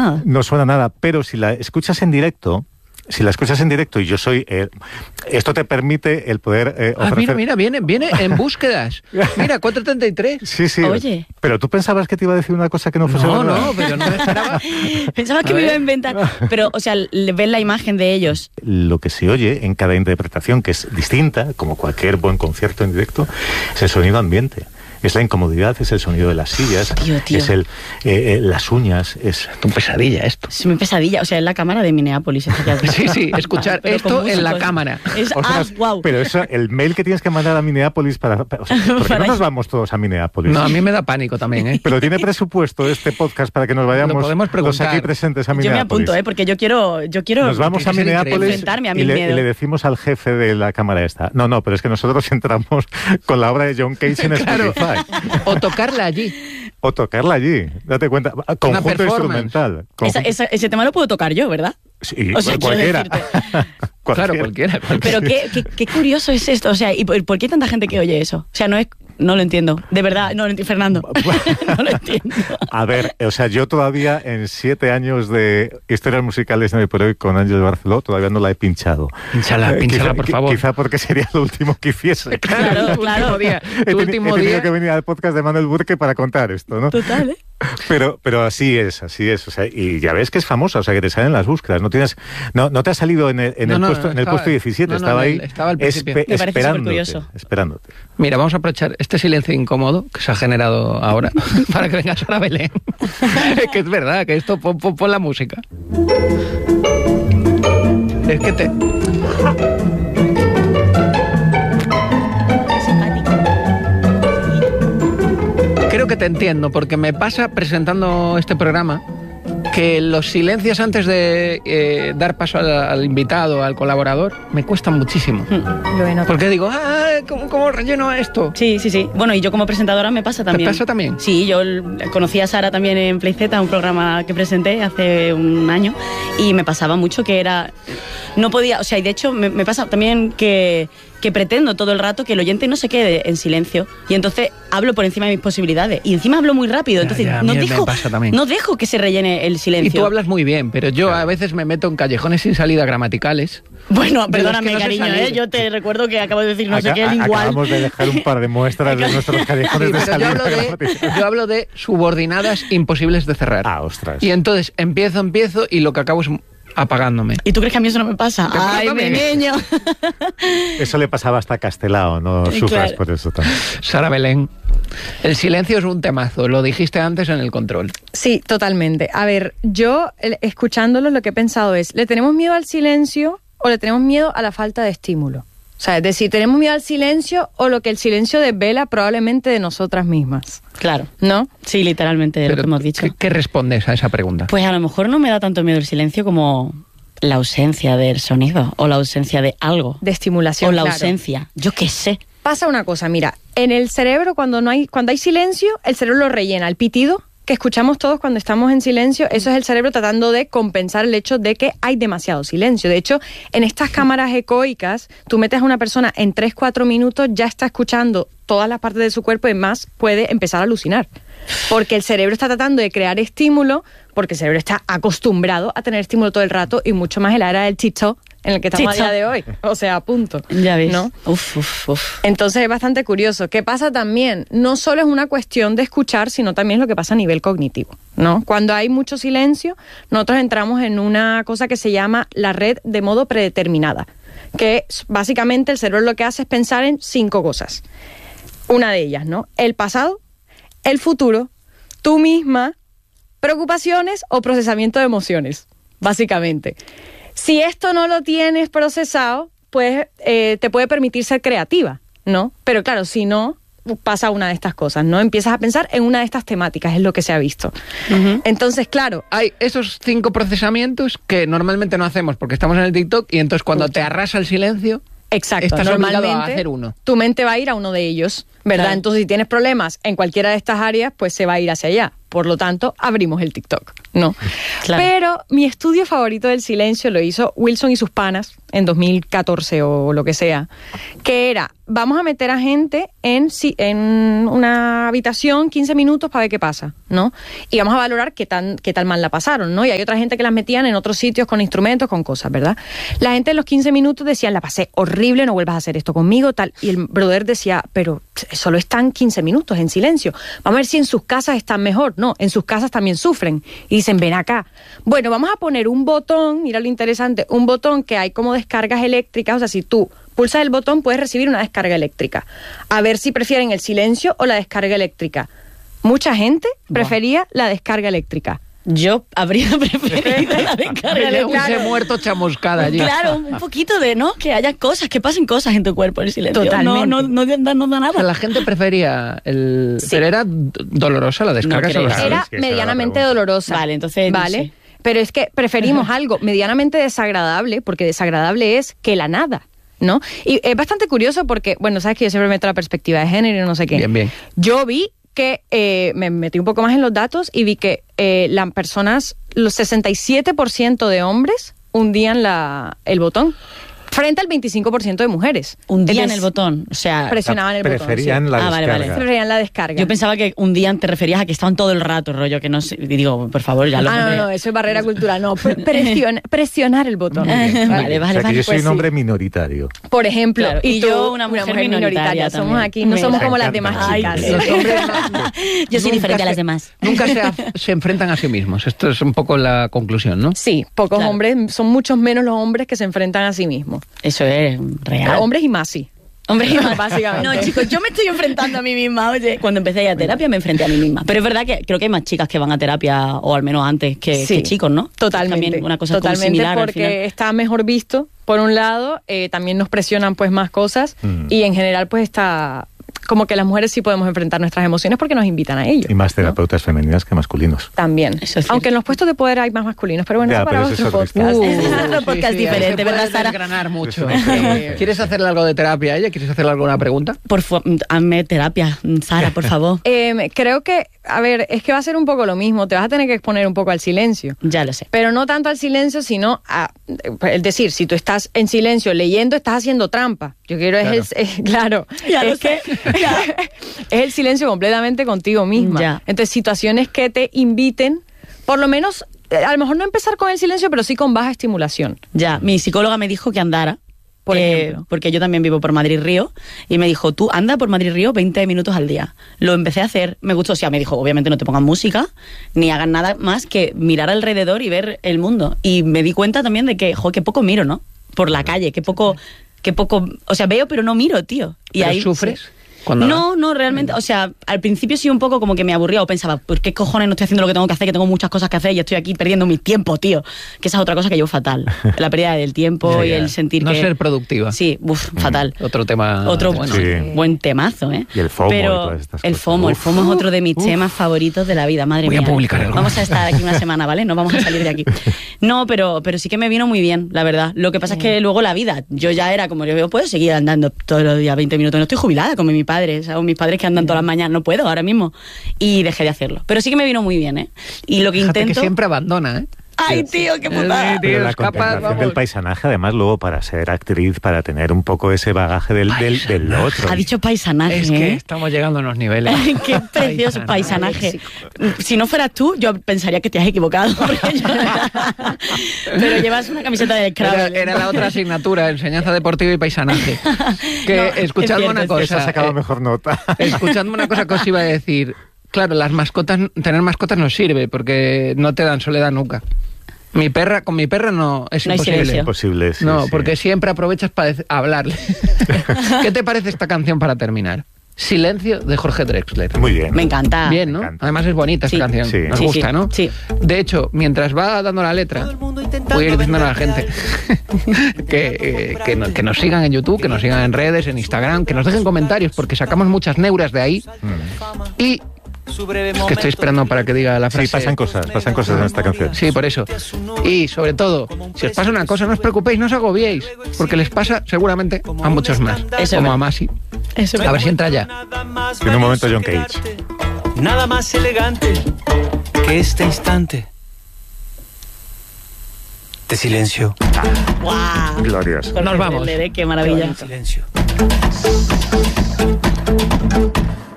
nada. No suena nada, pero si la escuchas en directo... y yo soy... esto te permite el poder ofrecer... Mira, viene en búsquedas. Mira, 433. Sí. Oye. Pero tú pensabas que te iba a decir una cosa que no fuese verdad. No, pero no me esperaba. Pensaba que me iba a inventar. Pero, o sea, ven la imagen de ellos. Lo que se oye en cada interpretación, que es distinta, como cualquier buen concierto en directo, es el sonido ambiente. Es la incomodidad, es el sonido de las sillas, Tío. es las uñas, es Tu pesadilla esto. Es mi pesadilla. O sea, es la cámara de Minneapolis. Sí, escuchar Pero esto con en la músicos. cámara. Ostras, wow. Pero eso, el mail que tienes que mandar a Minneapolis ¿por qué no nos vamos todos a Minneapolis? No, a mí me da pánico también, ¿eh? Pero tiene presupuesto este podcast para que nos vayamos Lo podemos los preguntar. aquí presentes a Yo Minneapolis. me apunto, porque yo quiero Nos vamos a tiene que ser Minneapolis increíble. enfrentarme a mi y miedo. le decimos al jefe de la cámara esta. No, pero es que nosotros entramos con la obra de John Cage en Claro. Spotify. O tocarla allí. O tocarla allí, date cuenta. Conjunto performance. instrumental. Ese tema lo puedo tocar yo, ¿verdad? Sí, O sea, quiero cualquiera. Claro, cualquiera. Pero qué curioso es esto. O sea, ¿y por qué tanta gente que oye eso? O sea, no lo entiendo. De verdad, no lo entiendo, Fernando. No lo entiendo. A ver, o sea, yo todavía en 7 años de historias musicales de hoy por hoy con Ángel Barceló todavía no la he pinchado. Pínchala, por favor. Quizá porque sería lo último que hiciese. Claro. Último día. He Último tenido día. que venir al podcast de Manuel Burke para contar esto, ¿no? Total, ¿eh? Pero así es, o sea, y ya ves que es famosa, o sea, que te salen las búsquedas, no te ha salido en el puesto 17, estaba ahí estaba al principio. Me parece supercurioso. esperándote. Mira, vamos a aprovechar este silencio incómodo que se ha generado ahora para que venga Sara Belén. Que es verdad, que esto, pon la música. Es que te... Creo que te entiendo, porque me pasa presentando este programa que los silencios antes de dar paso al invitado, al colaborador, me cuestan muchísimo. Porque digo, ¿cómo relleno esto? Sí. Bueno, y yo como presentadora me pasa también. ¿Te pasa también? Sí, yo conocí a Sara también en Playz, un programa que presenté hace un año, y me pasaba mucho que no podía, o sea, y de hecho me pasa también que pretendo todo el rato que el oyente no se quede en silencio, y entonces hablo por encima de mis posibilidades, y encima hablo muy rápido, entonces no dejo que se rellene el silencio. Y tú hablas muy bien, pero yo a veces me meto en callejones sin salida gramaticales. Bueno, perdóname, no sé cariño, salir. yo te recuerdo que acabo de decir no sé qué, el igual. Acabamos de dejar un par de muestras de nuestros callejones de Pero salida. yo hablo de subordinadas imposibles de cerrar. Ostras. Y entonces empiezo y lo que acabo es apagándome. ¿Y tú crees que a mí eso no me pasa? ¡Ay, mi niño! Eso le pasaba hasta a Castelao, no sufras claro. por eso también. Sara Belén, el silencio es un temazo, lo dijiste antes en el control. Sí, totalmente. A ver, yo escuchándolo lo que he pensado es, ¿le tenemos miedo al silencio o le tenemos miedo a la falta de estímulo? O sea, es decir, ¿tenemos miedo al silencio o lo que el silencio desvela probablemente de nosotras mismas? Claro. ¿No? Sí, literalmente, lo que hemos dicho. ¿Qué respondes a esa pregunta? Pues a lo mejor no me da tanto miedo el silencio como la ausencia del sonido o la ausencia de algo. De estimulación, o la claro. ausencia, yo qué sé. Pasa una cosa, mira, en el cerebro cuando hay silencio, el cerebro lo rellena, el pitido que escuchamos todos cuando estamos en silencio, eso es el cerebro tratando de compensar el hecho de que hay demasiado silencio. De hecho, en estas cámaras ecoicas, tú metes a una persona en 3-4 minutos, ya está escuchando todas las partes de su cuerpo y más puede empezar a alucinar. Porque el cerebro está tratando de crear estímulo, porque el cerebro está acostumbrado a tener estímulo todo el rato y mucho más en la era del TikTok en el que estamos a día de hoy. O sea, punto. Ya ves. ¿No? Uf. Entonces es bastante curioso. ¿Qué pasa también? No solo es una cuestión de escuchar, sino también es lo que pasa a nivel cognitivo, ¿no? Cuando hay mucho silencio, nosotros entramos en una cosa que se llama la red de modo predeterminada, que básicamente el cerebro lo que hace es pensar en 5 cosas. Una de ellas, ¿no? El pasado, el futuro, tú misma, preocupaciones o procesamiento de emociones, básicamente. Si esto no lo tienes procesado, pues te puede permitir ser creativa, ¿no? Pero claro, si no, pasa una de estas cosas, ¿no? Empiezas a pensar en una de estas temáticas, es lo que se ha visto. Uh-huh. Entonces, claro... Hay esos 5 procesamientos que normalmente no hacemos porque estamos en el TikTok y entonces cuando te arrasa el silencio... Exacto, estás normalmente obligado a hacer uno. Tu mente va a ir a uno de ellos, ¿verdad? Claro. Entonces, si tienes problemas en cualquiera de estas áreas, pues se va a ir hacia allá. por lo tanto, abrimos el TikTok, ¿no? Claro. Pero mi estudio favorito del silencio lo hizo Wilson y sus panas en 2014 o lo que sea, que era, vamos a meter a gente en una habitación 15 minutos para ver qué pasa, ¿no? Y vamos a valorar qué tal mal la pasaron, ¿no? Y hay otra gente que las metían en otros sitios con instrumentos, con cosas, ¿verdad? La gente en los 15 minutos decían, la pasé horrible, no vuelvas a hacer esto conmigo, tal. Y el brother decía, pero solo están 15 minutos en silencio. Vamos a ver si en sus casas están mejor. No, en sus casas también sufren. Y dicen, ven acá. Bueno, vamos a poner un botón, mira lo interesante, un botón que hay como descargas eléctricas, o sea, si tú pulsas el botón puedes recibir una descarga eléctrica. A ver si prefieren el silencio o la descarga eléctrica. Mucha gente prefería la descarga eléctrica. Yo habría preferido la descarga Me hubiese eléctrica. muerto chamuscada allí. Claro, un poquito de, ¿no? Que haya cosas, que pasen cosas en tu cuerpo en silencio. Totalmente. No da O sea, nada. la gente prefería el... Sí. Pero era dolorosa la descarga. No creo. sobre- Era es que esa era la medianamente pregunta. dolorosa. Vale, entonces, no Vale. sé. Pero es que preferimos algo medianamente desagradable, porque desagradable es que la nada, ¿no? Y es bastante curioso porque, bueno, sabes que yo siempre meto la perspectiva de género y no sé qué. Bien, bien. Yo vi que, me metí un poco más en los datos y vi que las personas, los 67% de hombres hundían el botón, frente al 25% de mujeres. Hundían Entonces, el botón. O sea, presionaban el botón. Preferían sí. la Ah, vale, descarga. vale. Preferían la descarga. yo pensaba que hundían te referías a que estaban todo el rato, rollo, que no sé. Y digo, por favor, ya lo no, eso es barrera cultural. No, presionar el botón. Vale, O sea, que yo soy pues un hombre sí. minoritario. Por ejemplo, Claro, y tú, yo una mujer minoritaria Somos también. aquí, no Me somos como las encanta. demás Ay, chicas. Los hombres no- Yo soy nunca diferente a las se- demás. Nunca se enfrentan a sí mismos. Esto es un poco la conclusión, ¿no? Sí, pocos Claro. hombres, son muchos menos los hombres que se enfrentan a sí mismos. Eso es real. Hombres y más, sí. Hombre, Básicamente. No, chicos, yo me estoy enfrentando a mí misma. Oye, cuando empecé a ir a terapia me enfrenté a mí misma. Pero es verdad que creo que hay más chicas que van a terapia, o al menos antes, que chicos, ¿no? Totalmente. También una cosa como Totalmente, similar al porque final. está mejor visto, por un lado, también nos presionan pues más cosas y en general pues está como que las mujeres sí podemos enfrentar nuestras emociones porque nos invitan a ello. Y más ¿no? terapeutas femeninas que masculinos. También. Eso es cierto. Aunque en los puestos de poder hay más masculinos, pero bueno, Ya, eso para pero eso otro es otro podcast. Es otro podcast diferente, ahí se ¿verdad, puede Sara? desgranar mucho. Eso es. ¿Quieres hacerle algo de terapia a ella? ¿Quieres hacerle alguna pregunta? Hazme terapia, Sara, por favor. Creo que, a ver, es que va a ser un poco lo mismo. Te vas a tener que exponer un poco al silencio. Ya lo sé. Pero no tanto al silencio, sino a... Es decir, si tú estás en silencio leyendo, estás haciendo trampa. Yo quiero claro. Ya lo es que sé. es el silencio completamente contigo misma. Ya. Entonces, situaciones que te inviten, por lo menos, a lo mejor no empezar con el silencio, pero sí con baja estimulación. Ya, mi psicóloga me dijo que andara. Por ejemplo. Porque yo también vivo por Madrid-Río, y me dijo, tú anda por Madrid-Río 20 minutos al día. Lo empecé a hacer, me gustó, o sea, me dijo, obviamente no te pongas música, ni hagas nada más que mirar alrededor y ver el mundo. Y me di cuenta también de que, qué poco miro, ¿no? Por la calle, qué poco, o sea, veo pero no miro, tío. Y ¿Pero ahí sufres? sí. Cuando No, realmente, o sea, al principio sí un poco como que me aburría o pensaba, ¿por qué cojones no estoy haciendo lo que tengo que hacer? Que tengo muchas cosas que hacer y estoy aquí perdiendo mi tiempo, tío. Que esa es otra cosa que llevo fatal. La pérdida del tiempo y Ya. el sentir No que... ser productiva. Sí, fatal. Otro tema. Otro bueno. Sí. buen temazo, ¿eh? Y el FOMO y Pero todas estas el cosas. FOMO Uf. es otro de mis temas favoritos de la vida, madre Voy a mía. publicar algo. Vamos a estar aquí una semana, ¿vale? No vamos a salir de aquí. No, pero sí que me vino muy bien, la verdad. Lo que pasa es que luego la vida, yo ya era como, yo puedo seguir andando todos los días 20 minutos. No estoy jubilada como mi padre, ¿sabes? Mis padres que andan todas las mañanas, no puedo ahora mismo. Y dejé de hacerlo. Pero sí que me vino muy bien, ¿eh? Y lo que Fíjate intento... que siempre abandona, ¿eh? ¡Ay, tío, qué putada! Sí, Pero la escapas, contemplación vamos. del paisanaje, además, luego para ser actriz, para tener un poco ese bagaje del otro. Ha dicho paisanaje, Es que ¿eh? estamos llegando a unos niveles. Qué precioso paisanaje. Si no fueras tú, yo pensaría que te has equivocado. Pero llevas una camiseta de Scrabble. Era la otra asignatura, enseñanza deportiva y paisanaje. Que No, escuchadme es una cierto, Esa ha cosa. sacado mejor nota. Escuchadme una cosa que os iba a decir. Claro, las mascotas, tener mascotas no sirve porque no te dan soledad nunca. Con mi perra no es No hay imposible. silencio. Imposible, sí, No, sí. porque siempre aprovechas para hablarle. ¿Qué te parece esta canción para terminar? Silencio de Jorge Drexler. Muy bien. Me encanta. Bien, ¿no? Me encanta. Además es bonita Sí. esta canción. Sí. Nos Sí, gusta, sí, ¿no? sí. De hecho, mientras va dando la letra, voy a ir diciendo a la gente que nos sigan en YouTube, que nos sigan en redes, en Instagram, que nos dejen comentarios, porque sacamos muchas neuras de ahí. Y es que estoy esperando para que diga la frase. Sí, pasan cosas en esta canción. Sí, por eso. Y sobre todo, si os pasa una cosa, no os preocupéis, no os agobiéis, porque les pasa seguramente a muchos más. Eso es como verdad. a Masi. Eso A ver si entra ya. En un momento John Cage. nada más elegante que este instante de silencio. ¡Guau! Glorioso. Con Nos el vamos. Qué maravilla. Silencio.